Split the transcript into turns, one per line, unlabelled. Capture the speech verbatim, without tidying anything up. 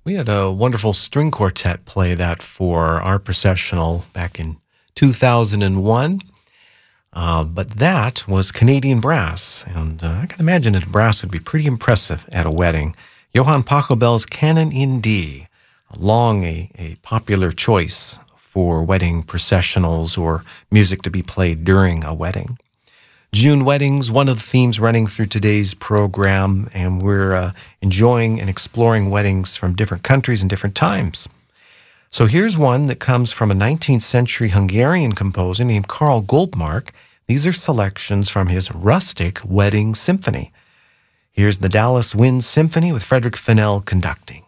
We had a wonderful string quartet play that for our processional back in two thousand one. Uh, but that was Canadian brass, and uh, I can imagine that brass would be pretty impressive at a wedding. Johann Pachelbel's Canon in D, long a, a popular choice for wedding processionals or music to be played during a wedding. June weddings, one of the themes running through today's program, and we're uh, enjoying and exploring weddings from different countries and different times. So here's one that comes from a nineteenth century Hungarian composer named Karl Goldmark. These are selections from his Rustic Wedding Symphony. Here's the Dallas Wind Symphony with Frederick Fennell conducting.